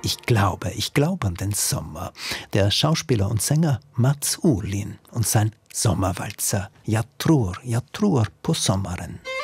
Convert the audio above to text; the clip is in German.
ich glaube an den Sommer. Der Schauspieler und Sänger Mats Olin und sein Sommerwalzer Ja tror på sommaren.